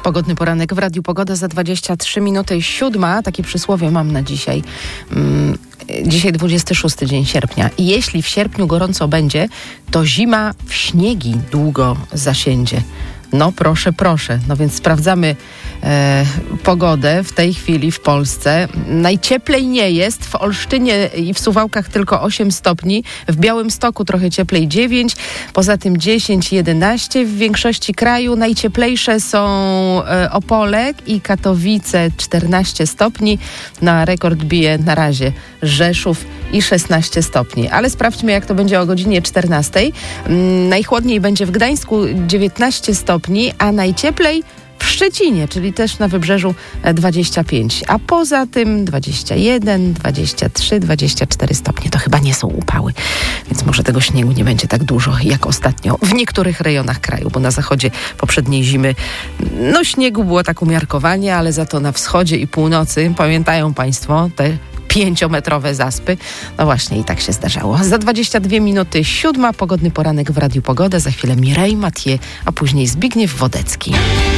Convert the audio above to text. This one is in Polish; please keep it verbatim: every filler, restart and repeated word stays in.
Pogodny poranek w Radiu Pogoda za dwadzieścia trzy minuty siódma. Takie przysłowie mam na dzisiaj. Mm, dzisiaj dwudziesty szósty dzień sierpnia. I jeśli w sierpniu gorąco będzie, to zima w śniegi długo zasiędzie. No proszę, proszę. No więc sprawdzamy e, pogodę w tej chwili w Polsce. Najcieplej nie jest. W Olsztynie i w Suwałkach tylko osiem stopni. W Białymstoku trochę cieplej dziewięć. Poza tym dziesięć, jedenaście. W większości kraju najcieplejsze są e, Opole i Katowice czternaście stopni. Na rekord bije na razie Rzeszów i szesnaście stopni. Ale sprawdźmy, jak to będzie o godzinie czternastej. Mm, najchłodniej będzie w Gdańsku dziewiętnaście stopni. A najcieplej w Szczecinie, czyli też na wybrzeżu dwadzieścia pięć, a poza tym dwadzieścia jeden, dwadzieścia trzy, dwadzieścia cztery stopnie. To chyba nie są upały, więc może tego śniegu nie będzie tak dużo jak ostatnio w niektórych rejonach kraju, bo na zachodzie poprzedniej zimy no śniegu było tak umiarkowanie, ale za to na wschodzie i północy, pamiętają Państwo te pięciometrowe zaspy. No właśnie i tak się zdarzało. Za dwadzieścia dwie minuty siódma, pogodny poranek w Radiu Pogoda. Za chwilę Mireille Mathieu, a później Zbigniew Wodecki.